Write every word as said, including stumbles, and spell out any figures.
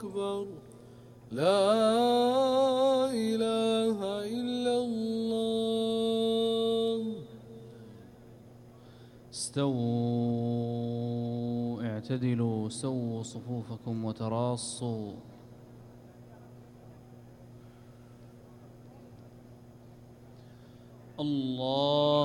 أكبر. لا إله إلا الله. استووا اعتدلوا سووا صفوفكم وتراصوا. الله